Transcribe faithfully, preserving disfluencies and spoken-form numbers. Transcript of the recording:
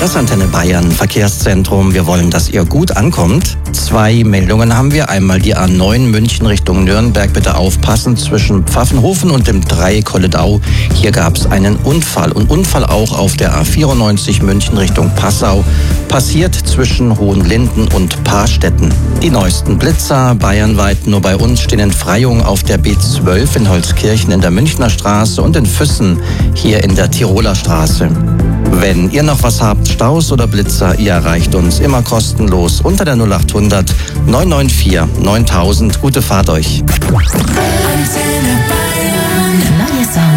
Das Antenne Bayern Verkehrszentrum. Wir wollen, dass ihr gut ankommt. Zwei Meldungen haben wir. Einmal die A neun München Richtung Nürnberg. Bitte aufpassen, zwischen Pfaffenhofen und dem Dreieck Holledau. Hier gab es einen Unfall. Und Unfall auch auf der A vierundneunzig München Richtung Passau. Passiert zwischen Hohenlinden und Paarstetten. Die neuesten Blitzer bayernweit. Nur bei uns stehen in Freyung auf der B zwölf in Holzkirchen in der Münchner Straße und in Füssen hier in der Tiroler Straße. Wenn ihr noch was habt, Staus oder Blitzer, ihr erreicht uns immer kostenlos unter der null achthundert neun neun vier neuntausend. Gute Fahrt euch.